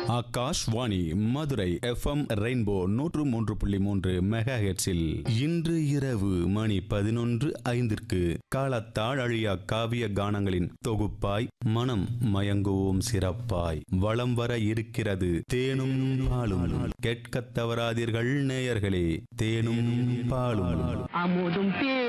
Akashvani Madurai FM rainbow 103.3 மெகாஹெர்ட்ஸில் இன்று இரவு மணி 11:05 காலத்தாழ் அழியா காவிய கானங்களின் தொகுப்பாய் மனம் மயங்குவோம் சிறப்பாய் வலம் வர இருக்கிறது தேனும் பாலும். கேட்கத் தவறாதீர்கள் நேயர்களே, தேனும் பாலும். அமுதும்